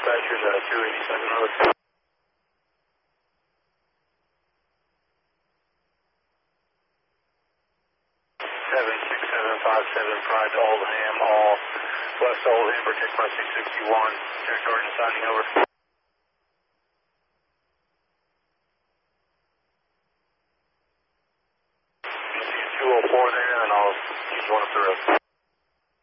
dispatchers at 287 Road. 76757 Pride to Oldham, all west Oldham, protect by 661, Air Jordan signing over. You see 204 there, and I'll use one up the road.